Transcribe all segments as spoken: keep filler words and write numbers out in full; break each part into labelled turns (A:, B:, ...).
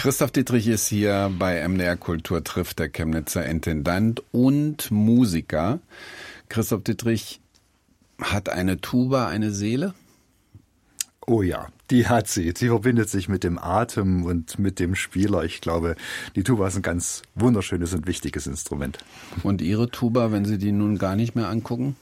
A: Christoph Dittrich ist hier bei M D R Kultur trifft, der Chemnitzer Intendant und Musiker. Christoph Dittrich, hat eine Tuba eine Seele?
B: Oh ja, die hat sie. Sie verbindet sich mit dem Atem und mit dem Spieler. Ich glaube, die Tuba ist ein ganz wunderschönes und wichtiges Instrument.
A: Und Ihre Tuba, wenn Sie die nun gar nicht mehr angucken?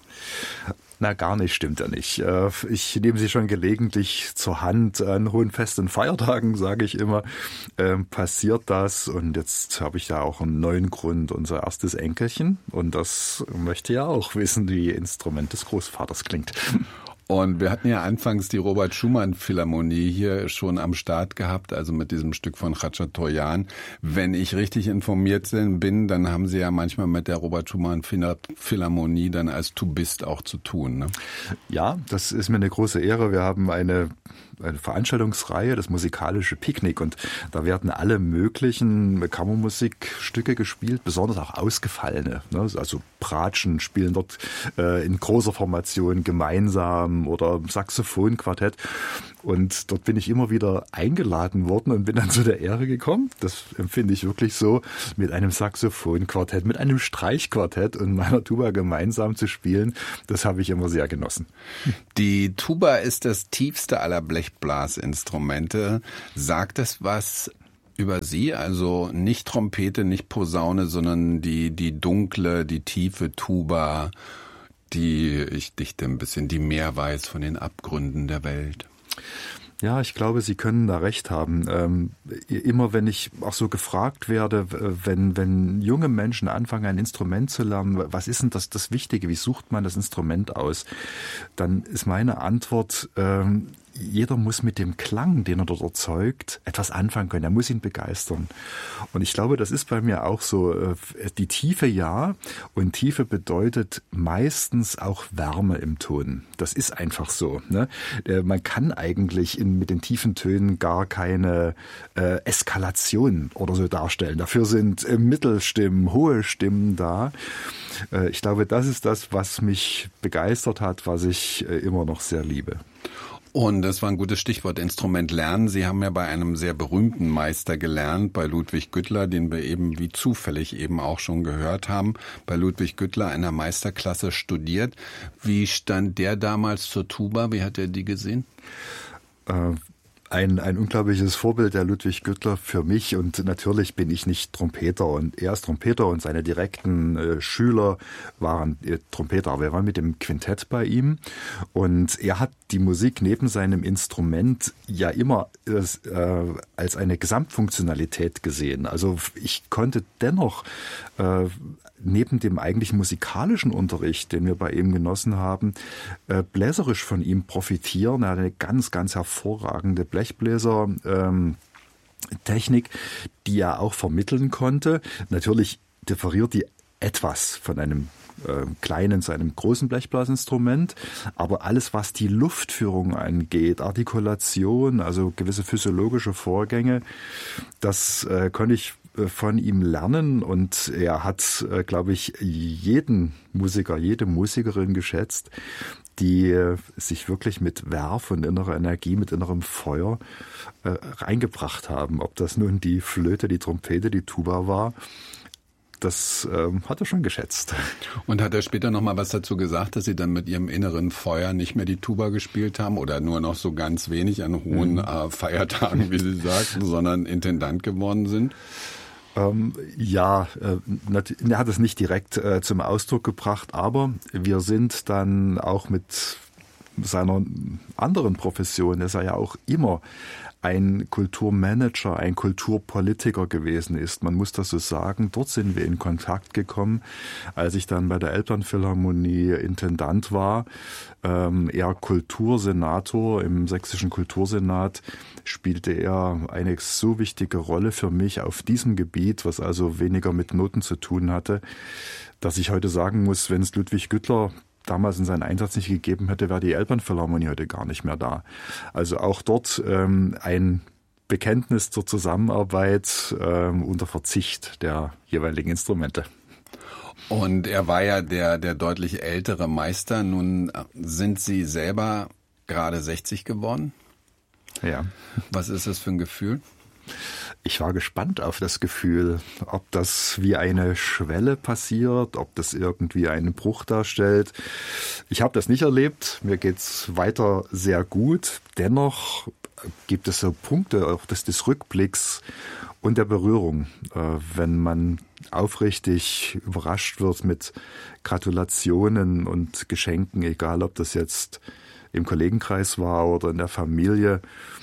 B: Na, gar nicht, stimmt ja nicht. Ich nehme sie schon gelegentlich zur Hand an hohen Festen und Feiertagen, sage ich immer, ähm, passiert das. Und jetzt habe ich da auch einen neuen Grund, unser erstes Enkelchen. Und das möchte ja auch wissen, wie Instrument des Großvaters klingt.
A: Und wir hatten ja anfangs die Robert Schumann Philharmonie hier schon am Start gehabt, also mit diesem Stück von Khachaturian. Wenn ich richtig informiert bin, dann haben Sie ja manchmal mit der Robert Schumann Philharmonie dann als Tubist auch zu tun, ne?
B: Ja, das ist mir eine große Ehre. Wir haben eine, eine Veranstaltungsreihe, das musikalische Picknick, und da werden alle möglichen Kammermusikstücke gespielt, besonders auch ausgefallene, ne? Also Bratschen spielen dort äh, in großer Formation gemeinsam oder Saxophonquartett. Und dort bin ich immer wieder eingeladen worden und bin dann zu der Ehre gekommen. Das empfinde ich wirklich so, mit einem Saxophonquartett, mit einem Streichquartett und meiner Tuba gemeinsam zu spielen. Das habe ich immer sehr genossen.
A: Die Tuba ist das tiefste aller Blechblasinstrumente. Sagt es was über Sie? Also nicht Trompete, nicht Posaune, sondern die, die dunkle, die tiefe Tuba, die, ich dichte ein bisschen, die mehr weiß von den Abgründen der Welt.
B: Ja, ich glaube, Sie können da recht haben. Ähm, immer wenn ich auch so gefragt werde, wenn, wenn junge Menschen anfangen, ein Instrument zu lernen, was ist denn das, das Wichtige, wie sucht man das Instrument aus? Dann ist meine Antwort, ähm, jeder muss mit dem Klang, den er dort erzeugt, etwas anfangen können. Er muss ihn begeistern. Und ich glaube, das ist bei mir auch so. Die Tiefe, ja. Und Tiefe bedeutet meistens auch Wärme im Ton. Das ist einfach so, ne? Man kann eigentlich in, mit den tiefen Tönen gar keine äh, Eskalation oder so darstellen. Dafür sind äh, Mittelstimmen, hohe Stimmen da. Äh, ich glaube, das ist das, was mich begeistert hat, was ich äh, immer noch sehr liebe.
A: Und das war ein gutes Stichwort, Instrument lernen. Sie haben ja bei einem sehr berühmten Meister gelernt, bei Ludwig Güttler, den wir eben wie zufällig eben auch schon gehört haben, bei Ludwig Güttler einer Meisterklasse studiert. Wie stand der damals zur Tuba? Wie hat er die gesehen?
B: Äh, Ein, ein unglaubliches Vorbild, der Ludwig Güttler, für mich. Und natürlich bin ich nicht Trompeter. Und er ist Trompeter und seine direkten äh, Schüler waren äh, Trompeter. Aber wir waren mit dem Quintett bei ihm. Und er hat die Musik neben seinem Instrument ja immer äh, als eine Gesamtfunktionalität gesehen. Also ich konnte dennoch äh, neben dem eigentlichen musikalischen Unterricht, den wir bei ihm genossen haben, äh, bläserisch von ihm profitieren. Er hat eine ganz, ganz hervorragende Blechbläser ähm, Technik, die er auch vermitteln konnte. Natürlich differiert die etwas von einem äh, kleinen zu einem großen Blechblasinstrument, aber alles, was die Luftführung angeht, Artikulation, also gewisse physiologische Vorgänge, das äh, konnte ich von ihm lernen, und er hat, glaube ich, jeden Musiker, jede Musikerin geschätzt, die sich wirklich mit Werf und innerer Energie, mit innerem Feuer äh, reingebracht haben. Ob das nun die Flöte, die Trompete, die Tuba war, das ähm, hat er schon geschätzt.
A: Und hat er später noch mal was dazu gesagt, dass Sie dann mit Ihrem inneren Feuer nicht mehr die Tuba gespielt haben oder nur noch so ganz wenig an hohen mhm. äh, Feiertagen, wie Sie sagten, sondern Intendant geworden sind?
B: Ähm, ja, äh, er hat es nicht direkt äh, zum Ausdruck gebracht, aber wir sind dann auch mit seiner anderen Profession, dass er ja auch immer ein Kulturmanager, ein Kulturpolitiker gewesen ist. Man muss das so sagen. Dort sind wir in Kontakt gekommen, als ich dann bei der Elbphilharmonie Intendant war. Ähm, er Kultursenator im Sächsischen Kultursenat, spielte er eine so wichtige Rolle für mich auf diesem Gebiet, was also weniger mit Noten zu tun hatte, dass ich heute sagen muss, wenn es Ludwig Güttler damals in seinen Einsatz nicht gegeben hätte, wäre die Elbphilharmonie heute gar nicht mehr da. Also auch dort ähm, ein Bekenntnis zur Zusammenarbeit ähm, unter Verzicht der jeweiligen Instrumente.
A: Und er war ja der, der deutlich ältere Meister. Nun sind Sie selber gerade sechzig geworden.
B: Ja.
A: Was ist das für ein Gefühl?
B: Ich war gespannt auf das Gefühl, ob das wie eine Schwelle passiert, ob das irgendwie einen Bruch darstellt. Ich habe das nicht erlebt. Mir geht's weiter sehr gut. Dennoch gibt es so Punkte auch des, des Rückblicks und der Berührung, äh, wenn man aufrichtig überrascht wird mit Gratulationen und Geschenken, egal ob das jetzt im Kollegenkreis war oder in der Familie.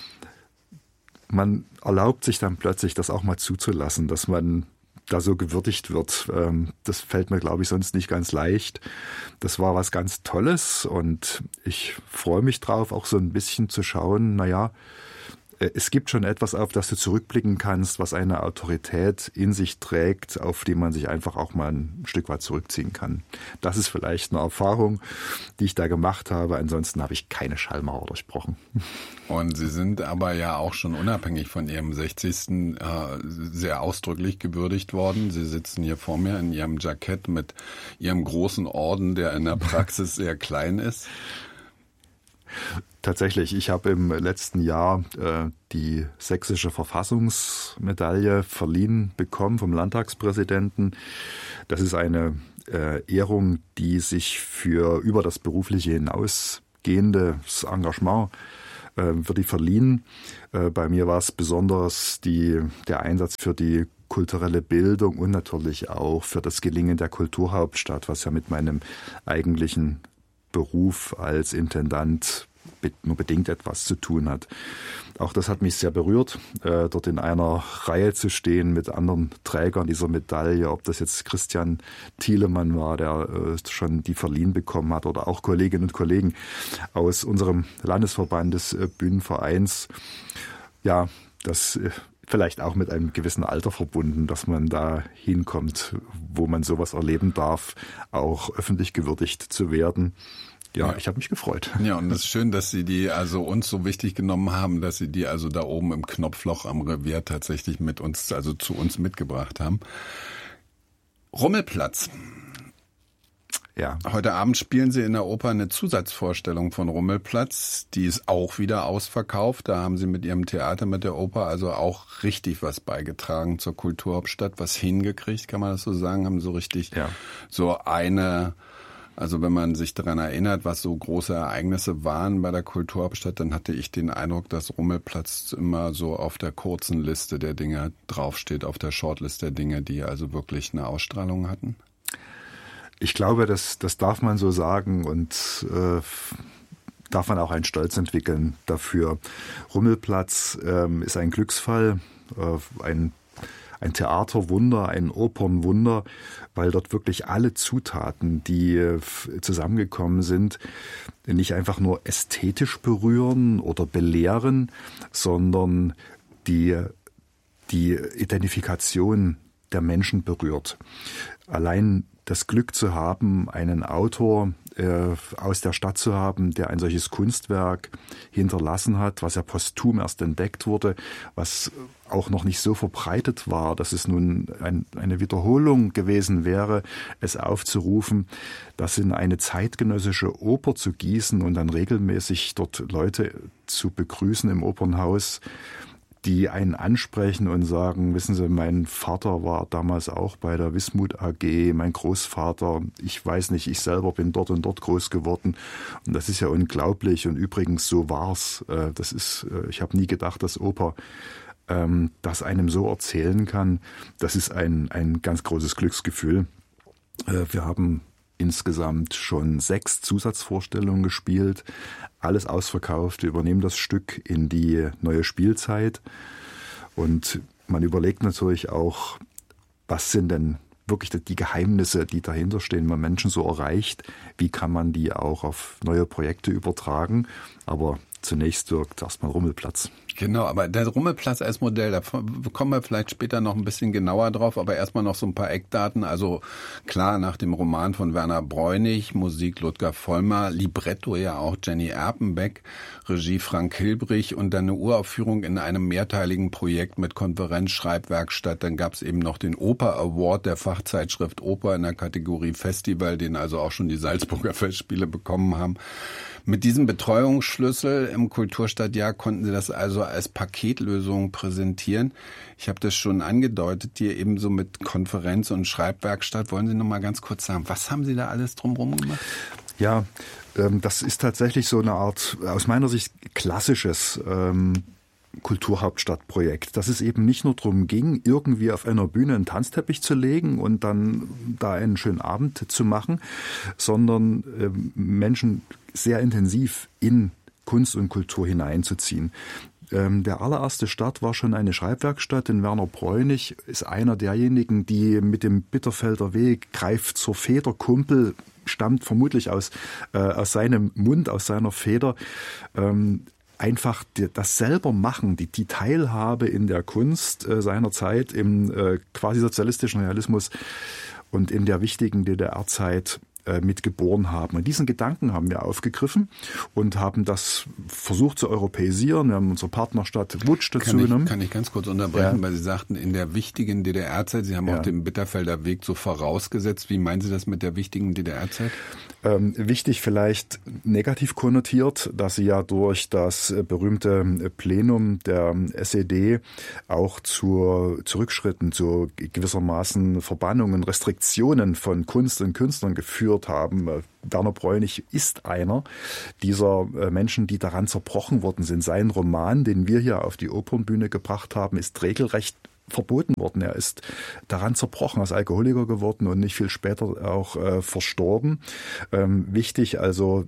B: Man erlaubt sich dann plötzlich, das auch mal zuzulassen, dass man da so gewürdigt wird. Das fällt mir, glaube ich, sonst nicht ganz leicht. Das war was ganz Tolles und ich freue mich drauf, auch so ein bisschen zu schauen, naja, es gibt schon etwas, auf das du zurückblicken kannst, was eine Autorität in sich trägt, auf die man sich einfach auch mal ein Stück weit zurückziehen kann. Das ist vielleicht eine Erfahrung, die ich da gemacht habe. Ansonsten habe ich keine Schallmauer durchbrochen.
A: Und Sie sind aber ja auch schon unabhängig von Ihrem sechzigsten Äh, sehr ausdrücklich gewürdigt worden. Sie sitzen hier vor mir in Ihrem Jackett mit Ihrem großen Orden, der in der Praxis sehr klein ist.
B: Tatsächlich, ich habe im letzten Jahr äh, die sächsische Verfassungsmedaille verliehen bekommen vom Landtagspräsidenten. Das ist eine äh, Ehrung, die sich für über das berufliche hinausgehendes Engagement äh, wird die verliehen. Äh, bei mir war es besonders die, der Einsatz für die kulturelle Bildung und natürlich auch für das Gelingen der Kulturhauptstadt, was ja mit meinem eigentlichen Beruf als Intendant nur bedingt etwas zu tun hat. Auch das hat mich sehr berührt, äh, dort in einer Reihe zu stehen mit anderen Trägern dieser Medaille, ob das jetzt Christian Thielemann war, der äh, schon die verliehen bekommen hat, oder auch Kolleginnen und Kollegen aus unserem Landesverband des äh, Bühnenvereins. Ja, das äh, vielleicht auch mit einem gewissen Alter verbunden, dass man da hinkommt, wo man sowas erleben darf, auch öffentlich gewürdigt zu werden. Ja, ja, ich habe mich gefreut.
A: Ja, und es ist schön, dass Sie die also uns so wichtig genommen haben, dass Sie die also da oben im Knopfloch am Revier tatsächlich mit uns, also zu uns mitgebracht haben. Rummelplatz.
B: Ja.
A: Heute Abend spielen Sie in der Oper eine Zusatzvorstellung von Rummelplatz. Die ist auch wieder ausverkauft. Da haben Sie mit Ihrem Theater, mit der Oper also auch richtig was beigetragen zur Kulturhauptstadt, was hingekriegt, kann man das so sagen, haben so richtig
B: ja.
A: so eine... Also wenn man sich daran erinnert, was so große Ereignisse waren bei der Kulturhauptstadt, dann hatte ich den Eindruck, dass Rummelplatz immer so auf der kurzen Liste der Dinge draufsteht, auf der Shortlist der Dinge, die also wirklich eine Ausstrahlung hatten.
B: Ich glaube, das, das darf man so sagen und äh, darf man auch einen Stolz entwickeln dafür. Rummelplatz ähm, ist ein Glücksfall, äh, ein Ein Theaterwunder, ein Opernwunder, weil dort wirklich alle Zutaten, die zusammengekommen sind, nicht einfach nur ästhetisch berühren oder belehren, sondern die, die Identifikation der Menschen berührt. Allein das Glück zu haben, einen Autor äh, aus der Stadt zu haben, der ein solches Kunstwerk hinterlassen hat, was ja posthum erst entdeckt wurde, was auch noch nicht so verbreitet war, dass es nun ein, eine Wiederholung gewesen wäre, es aufzurufen, das in eine zeitgenössische Oper zu gießen und dann regelmäßig dort Leute zu begrüßen im Opernhaus, die einen ansprechen und sagen, wissen Sie, mein Vater war damals auch bei der Wismut A G, mein Großvater, ich weiß nicht, ich selber bin dort und dort groß geworden. Und das ist ja unglaublich. Und übrigens, so war's. Das ist, ich habe nie gedacht, dass Oper das einem so erzählen kann. Das ist ein, ein ganz großes Glücksgefühl. Wir haben insgesamt schon sechs Zusatzvorstellungen gespielt, alles ausverkauft. Wir übernehmen das Stück in die neue Spielzeit und man überlegt natürlich auch, was sind denn wirklich die Geheimnisse, die dahinter stehen, wenn man Menschen so erreicht, wie kann man die auch auf neue Projekte übertragen, aber zunächst wirkt erstmal Rummelplatz.
A: Genau, aber der Rummelplatz als Modell, da kommen wir vielleicht später noch ein bisschen genauer drauf, aber erstmal noch so ein paar Eckdaten. Also klar, nach dem Roman von Werner Bräunig, Musik Ludger Vollmer, Libretto ja auch Jenny Erpenbeck, Regie Frank Hilbrich und dann eine Uraufführung in einem mehrteiligen Projekt mit Konferenz, Schreibwerkstatt. Dann gab es eben noch den Oper Award der Fachzeitschrift Oper in der Kategorie Festival, den also auch schon die Salzburger Festspiele bekommen haben. Mit diesem Betreuungsschlüssel im Kulturstadtjahr konnten Sie das also als Paketlösung präsentieren. Ich habe das schon angedeutet, hier ebenso mit Konferenz- und Schreibwerkstatt. Wollen Sie noch mal ganz kurz sagen, was haben Sie da alles drumherum gemacht?
B: Ja, ähm, das ist tatsächlich so eine Art, aus meiner Sicht, klassisches ähm, Kulturhauptstadtprojekt, dass es eben nicht nur darum ging, irgendwie auf einer Bühne einen Tanzteppich zu legen und dann da einen schönen Abend zu machen, sondern äh, Menschen sehr intensiv in Kunst und Kultur hineinzuziehen. Ähm, der allererste Start war schon eine Schreibwerkstatt in Werner Bräunig, ist einer derjenigen, die mit dem Bitterfelder Weg, greift zur Feder, Kumpel, stammt vermutlich aus, äh, aus seinem Mund, aus seiner Feder, ähm, einfach das selber machen, die, die Teilhabe in der Kunst äh, seiner Zeit im äh, quasi sozialistischen Realismus und in der wichtigen D D R-Zeit äh, mit geboren haben. Und diesen Gedanken haben wir aufgegriffen und haben das versucht zu europäisieren. Wir haben unsere Partnerstadt Łódź dazu genommen.
A: Kann ich ganz kurz unterbrechen,
B: ja.
A: weil Sie sagten, in der wichtigen D D R-Zeit, Sie haben ja. auch den Bitterfelder Weg so vorausgesetzt. Wie meinen Sie das mit der wichtigen D D R-Zeit?
B: Ähm, wichtig vielleicht negativ konnotiert, dass sie ja durch das berühmte Plenum der S E D auch zu Zurückschritten, zu gewissermaßen Verbannungen, Restriktionen von Kunst und Künstlern geführt haben. Werner Bräunig ist einer dieser Menschen, die daran zerbrochen worden sind. Sein Roman, den wir hier auf die Opernbühne gebracht haben, ist regelrecht verboten worden. Er ist daran zerbrochen, als Alkoholiker geworden und nicht viel später auch äh, verstorben. Ähm, wichtig also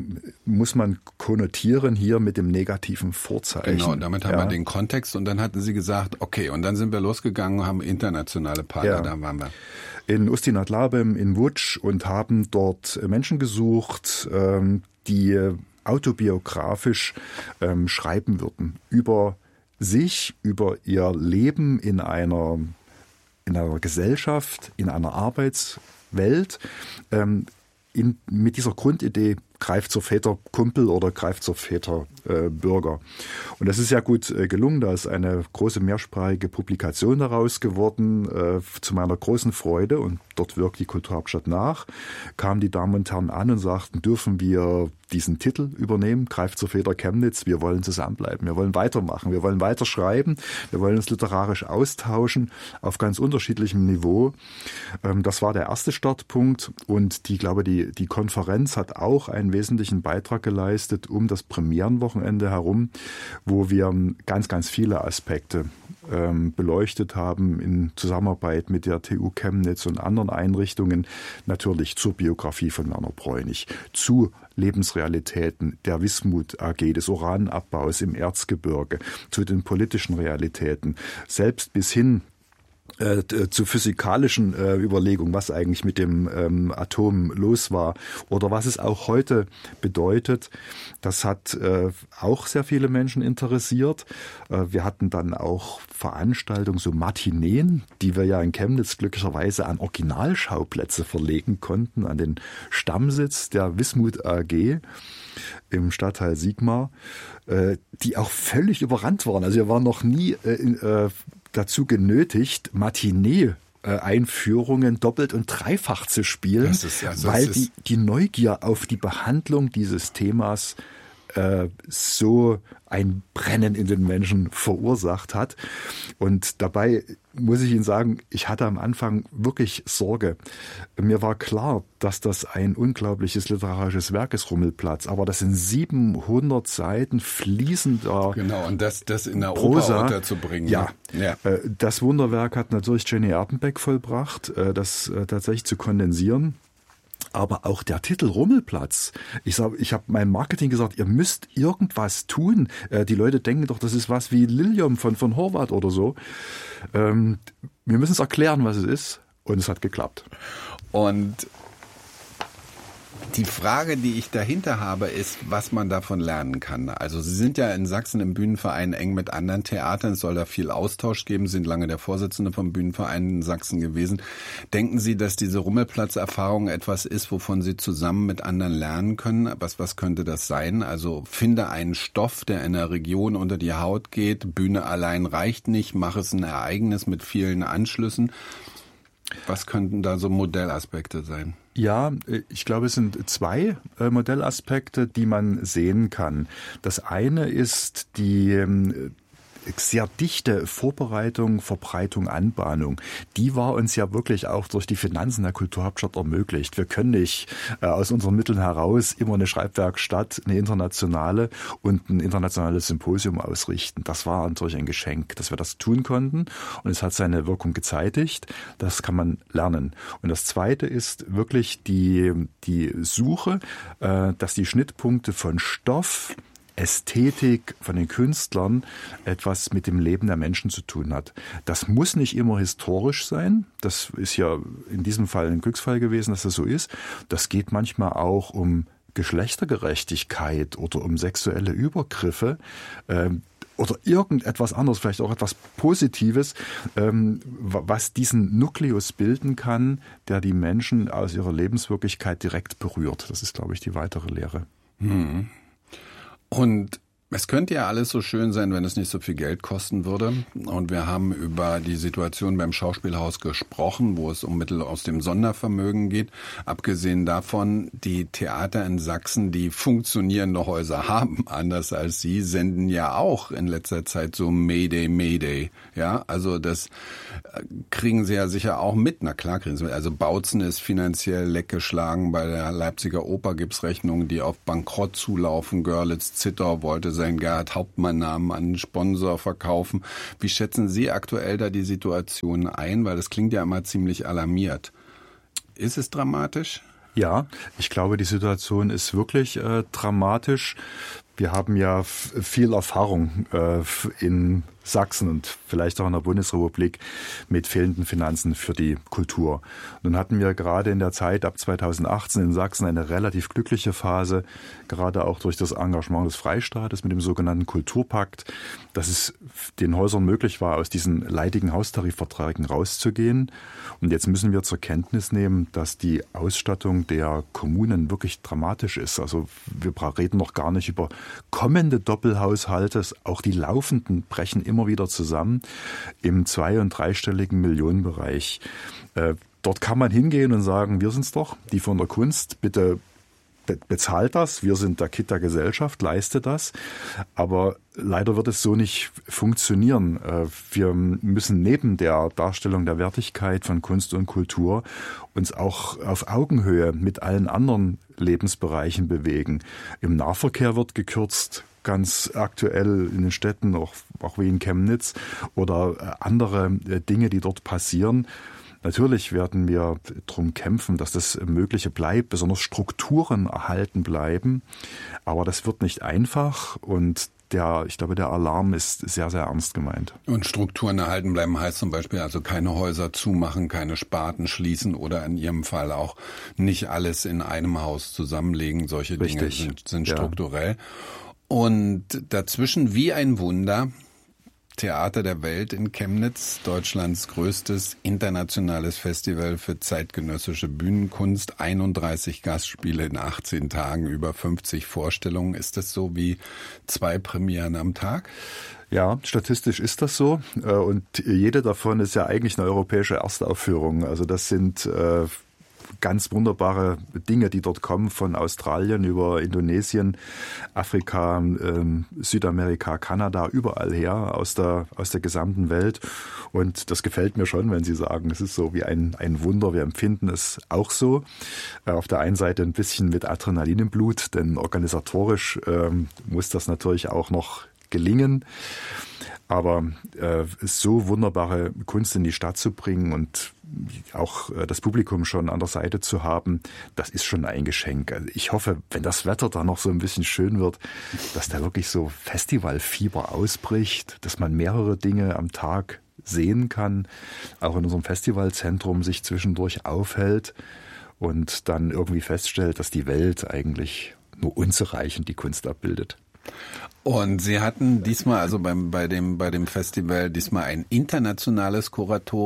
B: muss man konnotieren hier mit dem negativen Vorzeichen.
A: Genau, damit haben ja. wir den Kontext und dann hatten Sie gesagt, okay, und dann sind wir losgegangen und haben internationale Partner, ja. da waren wir.
B: In Ústí nad Labem, in Łódź und haben dort Menschen gesucht, ähm, die autobiografisch ähm, schreiben würden über sich, über ihr Leben in einer, in einer Gesellschaft, in einer Arbeitswelt, ähm, in, mit dieser Grundidee, greift zur Väter Kumpel oder greift zur Väter äh, Bürger. Und das ist ja gut äh, gelungen. Da ist eine große mehrsprachige Publikation daraus geworden, äh, zu meiner großen Freude. Und dort wirkt die Kulturhauptstadt nach. Kamen die Damen und Herren an und sagten, dürfen wir diesen Titel übernehmen, greift zur Väter Chemnitz. Wir wollen zusammenbleiben. Wir wollen weitermachen. Wir wollen weiter schreiben. Wir wollen uns literarisch austauschen auf ganz unterschiedlichem Niveau. Ähm, das war der erste Startpunkt. Und die, glaube die, die Konferenz hat auch einen wesentlichen Beitrag geleistet um das Premierenwochenende herum, wo wir ganz, ganz viele Aspekte ähm, beleuchtet haben in Zusammenarbeit mit der T U Chemnitz und anderen Einrichtungen, natürlich zur Biografie von Werner Bräunig, zu Lebensrealitäten der Wismut A G, des Uranabbaus im Erzgebirge, zu den politischen Realitäten, selbst bis hin Äh, zu physikalischen äh, Überlegungen, was eigentlich mit dem ähm, Atom los war oder was es auch heute bedeutet. Das hat äh, auch sehr viele Menschen interessiert. Äh, wir hatten dann auch Veranstaltungen, so Matineen, die wir ja in Chemnitz glücklicherweise an Originalschauplätze verlegen konnten, an den Stammsitz der Wismut A G im Stadtteil Sigmar, äh, die auch völlig überrannt waren. Also wir waren noch nie äh, in, äh, dazu genötigt, Matinee-Einführungen doppelt und dreifach zu spielen, das ist, also weil das die, die Neugier auf die Behandlung dieses Themas äh, so ein Brennen in den Menschen verursacht hat. Und dabei muss ich Ihnen sagen, ich hatte am Anfang wirklich Sorge. Mir war klar, dass das ein unglaubliches literarisches Werk ist, Rummelplatz, aber das sind siebenhundert Seiten fließender
A: Genau, und das, das in der
B: Prosa
A: Oper unterzubringen.
B: Ja,
A: ja,
B: das Wunderwerk hat natürlich Jenny Erpenbeck vollbracht, das tatsächlich zu kondensieren. Aber auch der Titel Rummelplatz. Ich sag, ich habe meinem Marketing gesagt, ihr müsst irgendwas tun. Äh, die Leute denken doch, das ist was wie Lilium von, von Horvath oder so. Ähm, wir müssen es erklären, was es ist. Und es hat geklappt.
A: Und die Frage, die ich dahinter habe, ist, was man davon lernen kann. Also Sie sind ja in Sachsen im Bühnenverein eng mit anderen Theatern. Es soll da viel Austausch geben, sind lange der Vorsitzende vom Bühnenverein in Sachsen gewesen. Denken Sie, dass diese Rummelplatz-Erfahrung etwas ist, wovon Sie zusammen mit anderen lernen können? Was, was könnte das sein? Also finde einen Stoff, der in der Region unter die Haut geht. Bühne allein reicht nicht. Mach es ein Ereignis mit vielen Anschlüssen. Was könnten da so Modellaspekte sein?
B: Ja, ich glaube, es sind zwei Modellaspekte, die man sehen kann. Das eine ist die sehr dichte Vorbereitung, Verbreitung, Anbahnung, die war uns ja wirklich auch durch die Finanzen der Kulturhauptstadt ermöglicht. Wir können nicht äh, aus unseren Mitteln heraus immer eine Schreibwerkstatt, eine internationale und ein internationales Symposium ausrichten. Das war natürlich ein Geschenk, dass wir das tun konnten und es hat seine Wirkung gezeitigt. Das kann man lernen. Und das Zweite ist wirklich die, die Suche, äh, dass die Schnittpunkte von Stoff, Ästhetik von den Künstlern etwas mit dem Leben der Menschen zu tun hat. Das muss nicht immer historisch sein. Das ist ja in diesem Fall ein Glücksfall gewesen, dass das so ist. Das geht manchmal auch um Geschlechtergerechtigkeit oder um sexuelle Übergriffe. Ähm, oder irgendetwas anderes, vielleicht auch etwas Positives, ähm, was diesen Nukleus bilden kann, der die Menschen aus ihrer Lebenswirklichkeit direkt berührt. Das ist, glaube ich, die weitere Lehre.
A: Hm. Und es könnte ja alles so schön sein, wenn es nicht so viel Geld kosten würde. Und wir haben über die Situation beim Schauspielhaus gesprochen, wo es um Mittel aus dem Sondervermögen geht. Abgesehen davon, die Theater in Sachsen, die funktionierende Häuser haben, anders als Sie, senden ja auch in letzter Zeit so Mayday, Mayday. Ja, also das kriegen Sie ja sicher auch mit. Na klar kriegen Sie mit. Also Bautzen ist finanziell leckgeschlagen. Bei der Leipziger Oper gibt's Rechnungen, die auf Bankrott zulaufen. Görlitz-Zittau wollte seinen Gerhard Hauptmann-Namen an einen Sponsor verkaufen. Wie schätzen Sie aktuell da die Situation ein? Weil das klingt ja immer ziemlich alarmiert. Ist es dramatisch?
B: Ja, ich glaube, die Situation ist wirklich äh, dramatisch. Wir haben ja f- viel Erfahrung äh, in Sachsen und vielleicht auch in der Bundesrepublik mit fehlenden Finanzen für die Kultur. Nun hatten wir gerade in der Zeit ab zweitausendachtzehn in Sachsen eine relativ glückliche Phase, gerade auch durch das Engagement des Freistaates mit dem sogenannten Kulturpakt, dass es den Häusern möglich war, aus diesen leidigen Haustarifverträgen rauszugehen. Und jetzt müssen wir zur Kenntnis nehmen, dass die Ausstattung der Kommunen wirklich dramatisch ist. Also wir reden noch gar nicht über kommende Doppelhaushalte, auch die laufenden brechen immer wieder zusammen im zwei- und dreistelligen Millionenbereich. Äh, dort kann man hingehen und sagen, wir sind's doch, die von der Kunst, bitte be- bezahlt das, wir sind der Kitt der Gesellschaft, leistet das. Aber leider wird es so nicht funktionieren. Äh, wir müssen neben der Darstellung der Wertigkeit von Kunst und Kultur uns auch auf Augenhöhe mit allen anderen Lebensbereichen bewegen. Im Nahverkehr wird gekürzt, ganz aktuell in den Städten, auch, auch wie in Chemnitz, oder andere Dinge, die dort passieren. Natürlich werden wir darum kämpfen, dass das Mögliche bleibt, besonders Strukturen erhalten bleiben. Aber das wird nicht einfach und der, ich glaube, der Alarm ist sehr, sehr ernst gemeint.
A: Und Strukturen erhalten bleiben heißt zum Beispiel also keine Häuser zumachen, keine Sparten schließen oder in Ihrem Fall auch nicht alles in einem Haus zusammenlegen. Solche
B: Richtig.
A: Dinge sind, sind
B: Ja.
A: strukturell. Und dazwischen wie ein Wunder, Theater der Welt in Chemnitz, Deutschlands größtes internationales Festival für zeitgenössische Bühnenkunst, einunddreißig Gastspiele in achtzehn Tagen, über fünfzig Vorstellungen. Ist das so wie zwei Premieren am Tag?
B: Ja, statistisch ist das so. Und jede davon ist ja eigentlich eine europäische Erstaufführung. Also das sind äh, ganz wunderbare Dinge, die dort kommen, von Australien über Indonesien, Afrika, ähm, Südamerika, Kanada, überall her, aus der, aus der gesamten Welt. Und das gefällt mir schon, wenn Sie sagen, es ist so wie ein, ein Wunder. Wir empfinden es auch so. Äh, auf der einen Seite ein bisschen mit Adrenalin im Blut, denn organisatorisch ähm, muss das natürlich auch noch gelingen. Aber äh, so wunderbare Kunst in die Stadt zu bringen und auch äh, das Publikum schon an der Seite zu haben, das ist schon ein Geschenk. Also ich hoffe, wenn das Wetter da noch so ein bisschen schön wird, dass da wirklich so Festivalfieber ausbricht, dass man mehrere Dinge am Tag sehen kann, auch in unserem Festivalzentrum sich zwischendurch aufhält und dann irgendwie feststellt, dass die Welt eigentlich nur unzureichend die Kunst abbildet.
A: Und Sie hatten diesmal, also beim, bei dem, bei dem Festival, diesmal ein internationales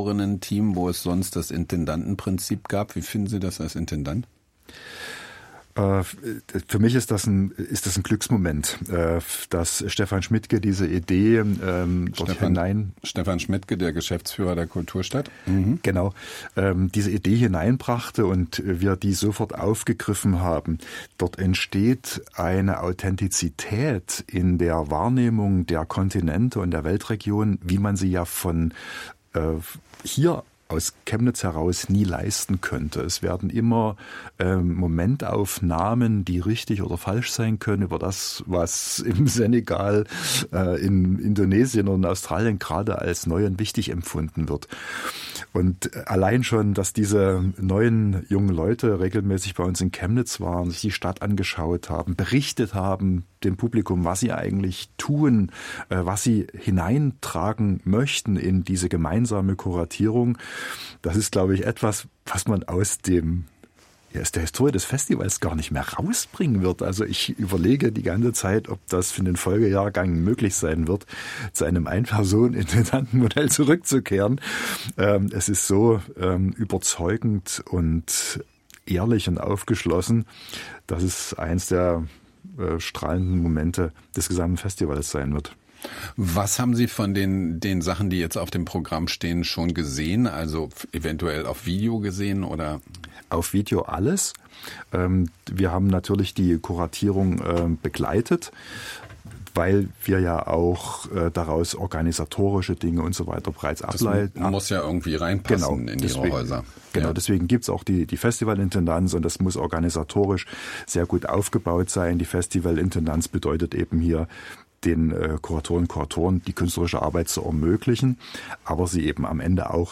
A: Kuratorinnen-Team, wo es sonst das Intendantenprinzip gab. Wie finden Sie das als Intendant?
B: Für mich ist das ein, ist das ein Glücksmoment, dass Stefan Schmidtke diese Idee ähm, dort
A: Stefan,
B: hinein...
A: Stefan Schmidtke, der Geschäftsführer der Kulturstadt. Mhm.
B: Genau, ähm, diese Idee hineinbrachte und wir die sofort aufgegriffen haben. Dort entsteht eine Authentizität in der Wahrnehmung der Kontinente und der Weltregion, wie man sie ja von äh, hier aus Chemnitz heraus nie leisten könnte. Es werden immer ähm, Momentaufnahmen, die richtig oder falsch sein können, über das, was im Senegal, äh, in Indonesien und in Australien gerade als neu und wichtig empfunden wird. Und allein schon, dass diese neuen jungen Leute regelmäßig bei uns in Chemnitz waren, sich die Stadt angeschaut haben, berichtet haben dem Publikum, was sie eigentlich tun, was sie hineintragen möchten in diese gemeinsame Kuratierung. Das ist, glaube ich, etwas, was man aus dem Ja, aus der Historie des Festivals gar nicht mehr rausbringen wird. Also ich überlege die ganze Zeit, ob das für den Folgejahrgang möglich sein wird, zu einem Ein-Personen-Intendantenmodell zurückzukehren. Ähm, es ist so ähm, überzeugend und ehrlich und aufgeschlossen, dass es eins der äh, strahlenden Momente des gesamten Festivals sein wird.
A: Was haben Sie von den, den Sachen, die jetzt auf dem Programm stehen, schon gesehen? Also eventuell auf Video gesehen oder?
B: Auf Video alles. Wir haben natürlich die Kuratierung begleitet, weil wir ja auch daraus organisatorische Dinge und so weiter bereits ableiten.
A: Das muss ja irgendwie reinpassen genau, in
B: deswegen,
A: Ihre Häuser.
B: Genau,
A: ja.
B: Deswegen gibt's auch die, die Festivalintendanz und das muss organisatorisch sehr gut aufgebaut sein. Die Festivalintendanz bedeutet eben hier, den äh, Kuratoren und Kuratoren die künstlerische Arbeit zu ermöglichen, aber sie eben am Ende auch